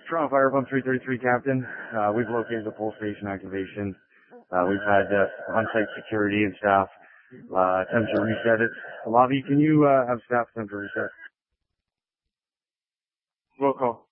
Toronto Fire Pump 333, Captain. We've located the full station activation. We've had on-site security and staff attempt to reset it. Lobby, can you have staff attempt to reset? Roll call.